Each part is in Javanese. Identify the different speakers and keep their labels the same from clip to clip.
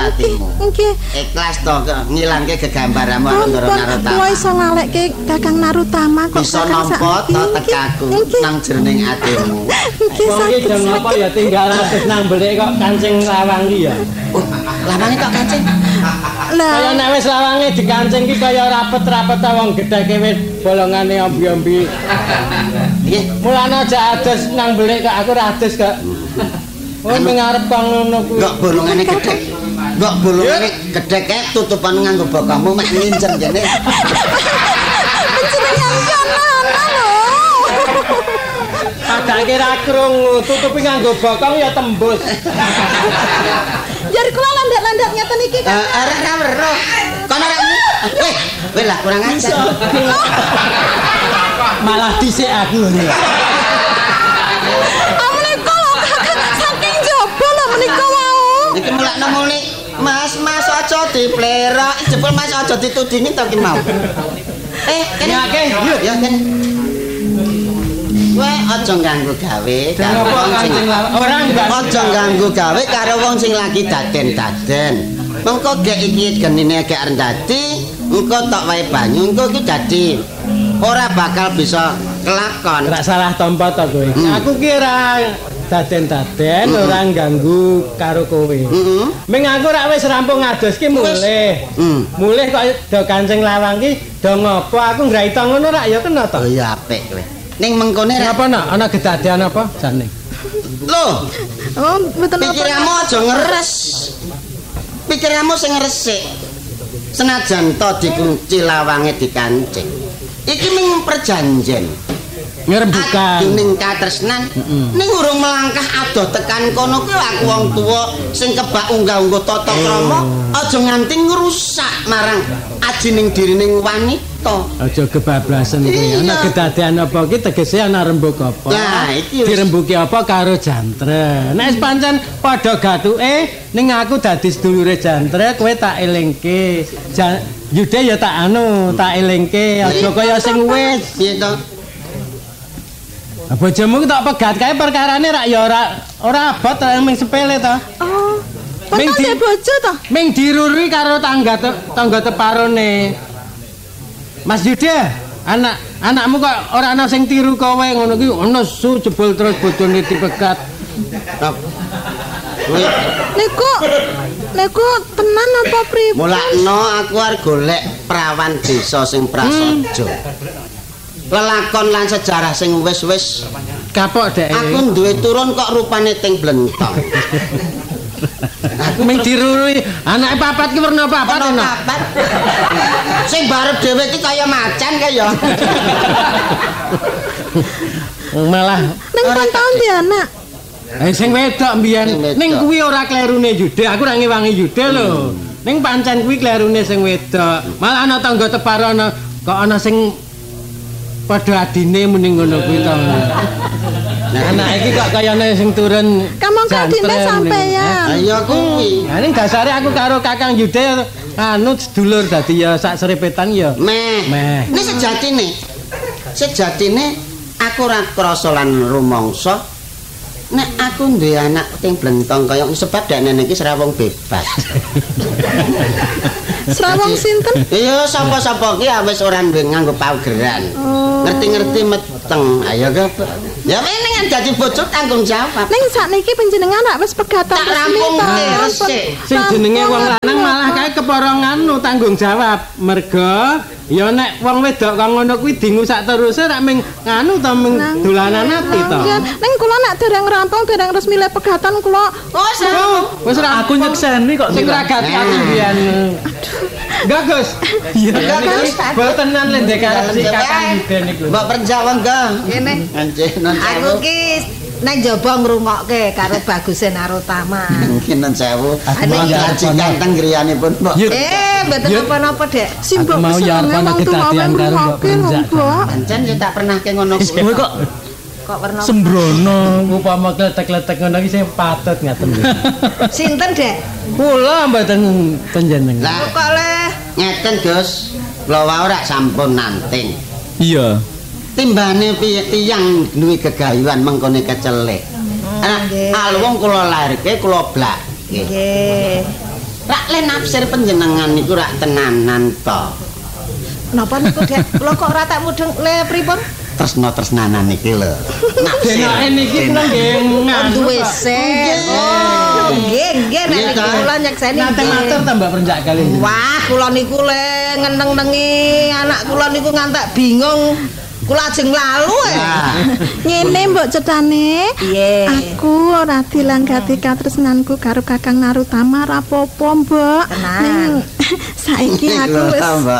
Speaker 1: atimu.
Speaker 2: Nggih.
Speaker 1: Ikhlas to ngilangke gegambaranmu Narotama.
Speaker 2: Kula iso ngalekke Kakang Narutama kok
Speaker 1: bisa nampa to tekaku nang jroning atimu.
Speaker 3: Wong iki jeng apa ya tinggal terus nang belik kok kancing lawang iki ya.
Speaker 1: Lawange kok kancing.
Speaker 3: Kaya nek wis lawange dikancing ki kaya rapet-rapet wong gedheke wis bolongane ombi-ombi.
Speaker 1: Nggih.
Speaker 3: Mulane aja adus nang belik kok aku ra adus kok. Oh mengarep kok ngono kuwi.
Speaker 1: Kok bolongane gedhe. Kok bolongane gedhe kae tutupan nganggo bokamu mek ngincen jene.
Speaker 2: Panjenengan kono lho.
Speaker 3: Padake ra krungu, tutupi nganggo bokong ya tembus.
Speaker 2: Jar kula landak-landak ngeten iki kan.
Speaker 1: Arek ra weruh. Kono rek. Weh lah kurang ajar.
Speaker 3: Malah dhisik aku ngene.
Speaker 2: Menika lho saking jaba lho menika wau.
Speaker 1: Iki mulakno muni Mas aja diplerok, jebul Mas aja ditudingi to ki mau. Kene akeh, yuk ya kene. Kowe aja ganggu gawe karo wong sing aja ganggu gawe karo wong sing lagi daden-daden. Mengko gek iki genine gek rendadi, engko tok wae banyu, engko iki dadi ora bakal bisa kelakon.
Speaker 3: Ora salah tampa to kowe. Aku ki ora daden-daden ora ganggu karo kowe. Ming aku rak wis rampung ngadus ki mulih. Mulih kok do kancing lawang ki do ngopo aku ngraita ngono rak ya kena to.
Speaker 1: Oh ya apik kowe. Ning mengkone
Speaker 3: apa ana kedadean apa jane?
Speaker 1: Loh.
Speaker 2: Oh, mboten apa.
Speaker 1: Pikiranmu aja ngeres. Pikiranmu sing resik. Senajan to dikunci lawange dikancing. Iki mung perjanjian.
Speaker 3: Ngrembukan
Speaker 1: ning katresnan ning urung melangkah adoh tekan kono kuwi aku wong tuwa sing kebak unggah-ungguh tata krama aja nganti ngrusak marang ajining dirining wanita.
Speaker 3: Aja kebablasan kuwi. Ana kedadean apa ki tegese ana rembug apa.
Speaker 1: Nah, iki
Speaker 3: dirembuki apa karo jantre. Nek wis pancen padha gatuke ning aku dadi sedulure jantre kowe tak elingke. Yude ya tak tak elingke aja kaya sing wis.
Speaker 1: Piye to?
Speaker 3: Bojomu tak pegat kae perkarane rak ya ora abot ming sepele to.
Speaker 2: Oh. Ming di bojo to?
Speaker 3: Ming diruri karo tangga teparone. Mas Yuda, anakmu kok ora ana sing tiru kowe ngono ki ono su jebul terus bojone dipegat.
Speaker 2: Niku tenan apa pripun?
Speaker 1: Mulakno aku arep golek prawan desa sing prasaja. Lelakon lan sejarah sing wis-wis
Speaker 3: kapok dek.
Speaker 1: Aku duwe turun kok rupane ting blentong.
Speaker 3: Aku mung diruri anake papat ki werna papat ono.
Speaker 1: Sing barep dhewe iki kaya macan kaya.
Speaker 3: Malah
Speaker 2: ning pantun di anak.
Speaker 3: Sing wedok mbiyen ning kuwi ora klerune Yuda, aku ora ngewangi Yuda lho. Ning pancen kuwi klerune sing wedok. Malah ana tangga teparana kok ana sing padha adine muni ngono kuwi to. Nah anak iki kok kayane sing turun.
Speaker 2: Kamong adine sampeyan.
Speaker 1: Ayo kuwi.
Speaker 3: Lah ning dasare aku karo Kakang Yuda sedulur dadi ya sak serepetan ya. Meh.
Speaker 1: Ini sejatine aku ora krasa lan rumangsa nek aku duwe anak ting blentong kaya sebab dekne iki serawung bebas.
Speaker 2: Serawung sinten?
Speaker 1: Iya sapa-sapa ki wis ora duwe nganggo paugeran. Ngerti-ngerti meteng. Ayo ke. Ya ini kan dadi bojo tanggung jawab.
Speaker 2: Ning sakniki panjenengan rak wis pegatan
Speaker 1: rampung resik.
Speaker 3: Sing jenenge wong lanang malah kae kepara nganu tanggung jawab. Merga ya nek wong wedok kok ngono kuwi dingusak terus rak ming nganu to ming dolanan ati to.
Speaker 2: Ning kula nek dereng rampung dereng resmi le pegatan kula
Speaker 3: wis ora aku nyekseni kok sing ragati ati mbiyen. Enggak Gus. Iya botenan lendekan si Kakang Yuda niku.
Speaker 1: Mbok perjawa enggak?
Speaker 4: Ngene. Aku ki nek njaba ngrungokke karo baguse Narutama.
Speaker 1: Mungkin non sewu. Ngaji kanteng griyanipun, Mbok.
Speaker 4: Mboten napa-napa, Dek.
Speaker 2: Simbok
Speaker 3: mau ya arep kedadean karo Mbok Prenjak.
Speaker 1: Pancen yo tak pernah ke ngono kuwi.
Speaker 3: Kowe kok
Speaker 4: werna
Speaker 3: sembrono upama kletek-kletek ngono iki sing patut ngaten.
Speaker 4: Sinten, Dek?
Speaker 3: Kula mboten panjenengan.
Speaker 1: Lah
Speaker 4: kok le
Speaker 1: ngeten, Gus. Kula wae ora sampun nanting.
Speaker 3: Iya.
Speaker 1: Timbane tiyang duwe gegayuhan mengkone kecelik. Alwong kula lairke kula blake.
Speaker 4: Nggih.
Speaker 1: rak le nafsir panjenengan niku rak tenanan to.
Speaker 4: Napa niku Dek? Kula kok ora tak mudeng le pripun?
Speaker 1: Tresna-tresnanan iki lho.
Speaker 3: Denake niki kula nggih
Speaker 4: duwe sen. Oh, nggih nek kula nyekseni.
Speaker 3: Nate matur ta Mbak Perenjak kali.
Speaker 4: Wah, kula niku le ngeneng-nengi anak kula niku ngantek bingung. Kula ajeng lalu
Speaker 2: Ngene mbok cetane.
Speaker 4: Piye?
Speaker 2: Aku ora dilanggati katresnanku karo Kakang Narutama rapopo, Mbok.
Speaker 4: Tenan.
Speaker 2: Saiki aku wis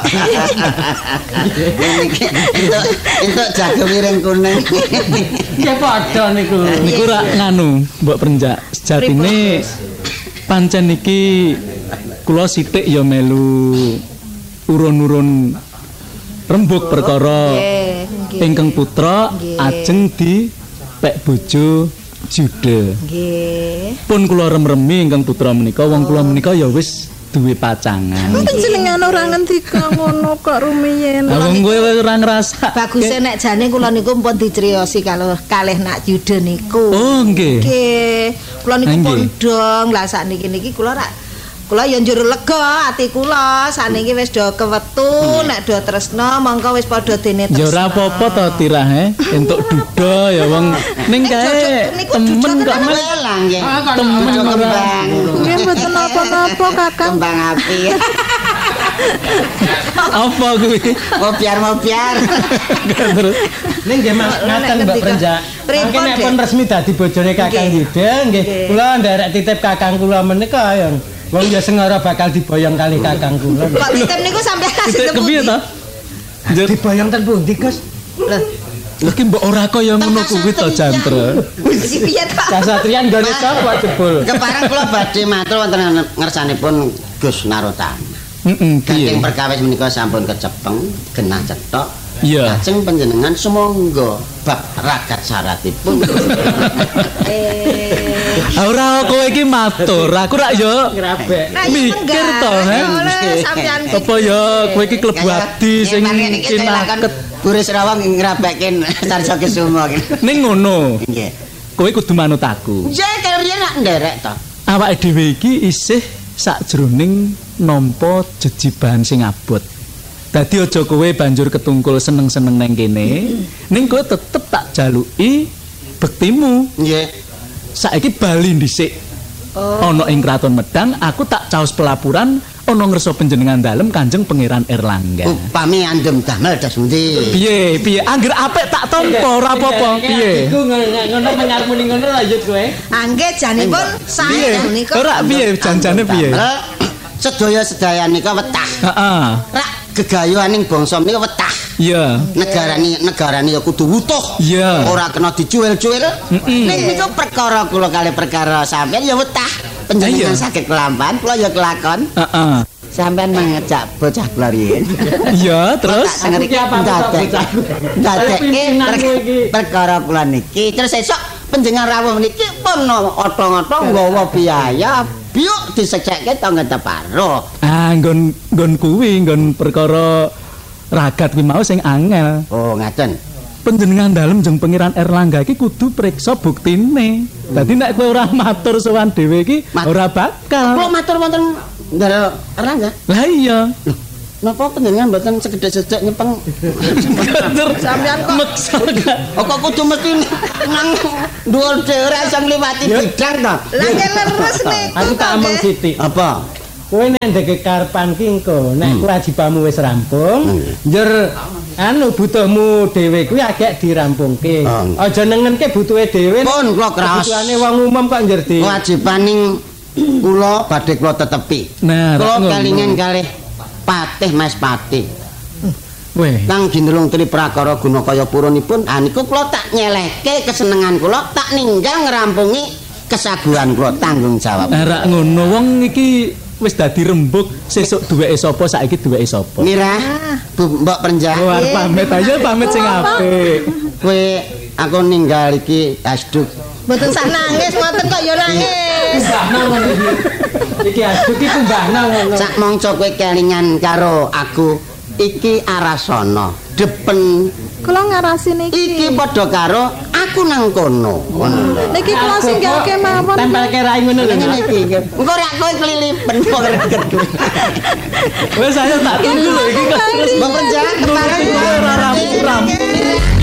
Speaker 1: Entuk jago miring kuning.
Speaker 3: Ya padha niku.
Speaker 5: Niku rak nganu, Mbok Perenjak. Sejatine pancen niki kula sithik ya melu urun-urun rembug perkara ingkang putra ajeng di pek bojo jude.
Speaker 4: Nggih.
Speaker 5: Pun kula rem-remi ingkang putra menika wong kula menika ya wis duwe pacangan.
Speaker 2: Jenengan ora ngendika ngono kok rumiyin.
Speaker 5: Lah wong kowe ora ngrasa.
Speaker 4: Baguse nek jane kula niku pun dicriyosi kalih nak jude niku.
Speaker 5: Oh nggih.
Speaker 4: Nggih. Kula niku pun dong lah sakniki kula ya njur lega ati kula saniki wis do kewetu nek do tresna mongko wis padha dene tresna.
Speaker 5: Ya ora apa-apa to tirahe entuk duda ya wong ning kae temen kok
Speaker 1: Melang nggih.
Speaker 5: temen
Speaker 1: Kembang.
Speaker 2: Nggih mboten apa-apa Kakang.
Speaker 1: Kembang api.
Speaker 5: apa kuwi?
Speaker 1: Mobiar.
Speaker 5: Terus
Speaker 3: Ning nggih ngaten Mbak Perenjak. Mangke nek pun resmi dadi bojone Kakang Yuda nggih kula nderek titip Kakang kula menika ya. Wong ya sengara bakal diboyong kali Kakang kula.
Speaker 4: Kok titip niku sampeyan kasih
Speaker 5: kepiye to?
Speaker 3: Diboyong ten pundi, Gus?
Speaker 5: Lha ki mbok ora kaya ngono kuwi to jantre.
Speaker 4: Iki piye to?
Speaker 3: Kasatriyan gone sapa jebul?
Speaker 1: Kepareng kula badhe matur wonten ngersanipun Gus Narutama.
Speaker 5: Heeh,
Speaker 1: Kanjeng
Speaker 5: piye?
Speaker 1: perkawis menika sampun kecepeng, genah cetok.
Speaker 5: Iya.
Speaker 1: Lajeng panjenengan sumangga bab ragat syaratipun.
Speaker 5: Ora kowe iki matur, aku rak yo mikir to, he. Apa ya kowe iki klebu adi sing cinaket.
Speaker 1: Buris rawang ngrabekken Sarja Kesuma.
Speaker 5: Ning ngono.
Speaker 1: Nggih.
Speaker 5: Kowe kudu manut aku.
Speaker 1: Ya kaliyan nak nderek to.
Speaker 5: Awake dhewe iki isih sakjroning nampa jejibahan sing abot. Dadi aja kowe banjur ketungkul seneng-seneng nang kene, ning kowe tetep tak jaluki bektimu.
Speaker 1: Nggih.
Speaker 5: Saiki bali dhisik. Ana ing Kraton Medang, aku tak caos pelapuran ana ngersa panjenengan dalem Kanjeng Pangeran Erlangga.
Speaker 1: Upami andem damel das pundi?
Speaker 5: Piye? Angger apik tak tampa ora apa-apa. Piye?
Speaker 3: Iku ngono menyar muni ngono lanjut kowe.
Speaker 4: Angge janipun sae niku.
Speaker 5: Ora piye janjane piye?
Speaker 1: Sedaya nika wetah.
Speaker 5: Heeh.
Speaker 1: Rak gegayuhaning bangsa menika wetah.
Speaker 5: Iya.
Speaker 1: Negarane ya kudu wutuh.
Speaker 5: Iya.
Speaker 1: Ora kena dicuil-cuil. Ning niku perkara kula kali perkara sampean ya wetah. Panjenengan saged kelampahan, kula ya kelakon.
Speaker 5: Heeh.
Speaker 1: Sampean mengejak bocah kula riyen.
Speaker 5: Iya, terus
Speaker 3: Iki apa bocahku?
Speaker 1: Ndadekke perkara kula niki. Terus esuk panjenengan rawuh niki pun otong-otong nggawa biaya biuk disecekke to ngeteparo.
Speaker 5: nggon kuwi nggon perkara ragat kuwi mau sing angel.
Speaker 1: Oh, ngaten.
Speaker 5: Panjenengan dalem jeung Pangeran Erlangga iki kudu priksa buktine. Dadi nek kowe ora matur sowan dhewe iki ora bakal.
Speaker 1: Kula matur wonten Ndara Erlangga.
Speaker 5: Lah iya.
Speaker 1: Napa panjenengan mboten sekedhik-sekedhik nyepeng?
Speaker 5: Sampeyan kok maksa.
Speaker 1: Oh, kok kudu mesti nang dhuwur dhewe ora iso ngliwati bidang to.
Speaker 4: Lah leres niku.
Speaker 3: Aku tak omong sithik.
Speaker 1: Apa?
Speaker 3: Kowe nek ndek karepan ki engko, nek kewajibanmu wis rampung, njur butuhmu dhewe kuwi agek dirampungke. Aja nengenke butuhe dhewe.
Speaker 1: Pun kula kraos.
Speaker 3: Kebutuhane wong umum kok njur di.
Speaker 1: Kewajibaning kula badhe kula tetepi.
Speaker 5: Nah,
Speaker 1: kula kelingan kalih Patih Mas Patih.
Speaker 5: Weh.
Speaker 1: Kang ginulung tri prakara gunakaya purunipun, niku kula tak nyelehke kesenengan kula, tak ninggal ngrampungi kesaguhan kula tanggung jawab.
Speaker 5: Ora ngono wong iki wis dadi rembug, sesuk duweke sapa saiki duweke sapa.
Speaker 1: Mira, Bu Mbok Perenjak.
Speaker 5: Oh, arep pamit aja pamit sing apik.
Speaker 1: Kowe aku ninggal iki asduk.
Speaker 4: Mboten sak nangis ngoten kok ya nangis.
Speaker 3: Iki asduk iki mbahna ngono.
Speaker 1: Sak mangsa kowe kelingan karo aku, iki Arasana, depen.
Speaker 2: Kula ngarasi niki.
Speaker 1: Iki padha karo aku nang kono.
Speaker 2: Niki kula singgalke mawon.
Speaker 3: Tempelke rai ngono lho.
Speaker 1: Ngene iki. Engko rak kowe kelilipen kok reget.
Speaker 5: Wes saya tak tunggu lho iki.
Speaker 1: Bang Renjak, kemarin
Speaker 5: ora rampung.